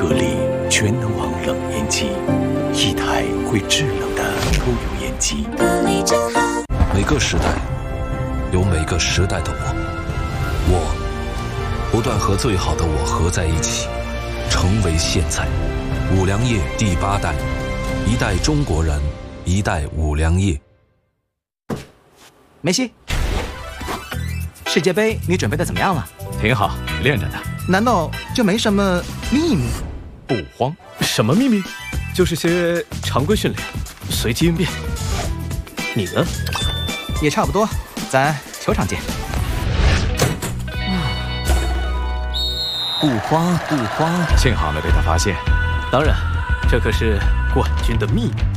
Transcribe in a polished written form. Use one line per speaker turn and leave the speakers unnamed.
格力全能王冷烟机，一台会制冷的抽油烟机。格力真好。
每个时代有每个时代的我不断和最好的我合在一起，成为现在。五粮液第8代，一代中国人，一代五粮液。
梅西，世界杯你准备的怎么样了？
挺好，练着呢。
难道就没什么秘密？
不慌，什么秘密？就是些常规训练，随机应变。你呢？
也差不多，咱球场见。
不慌不慌，幸好没被他发现。当然，这可是冠军的秘密。